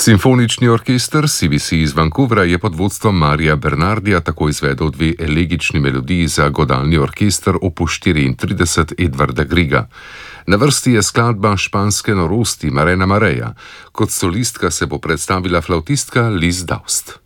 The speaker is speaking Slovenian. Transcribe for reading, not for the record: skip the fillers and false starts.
Simfonični orkester CBC iz Vancouvra je pod vodstvom Marija Bernardija tako izvedel dve elegični melodiji za godalni orkester opus 34 Edvarda Grieга. Na vrsti je skladba Španske norosti Marena Mareja. Kot solistka se bo predstavila flavtistka Liz Daust.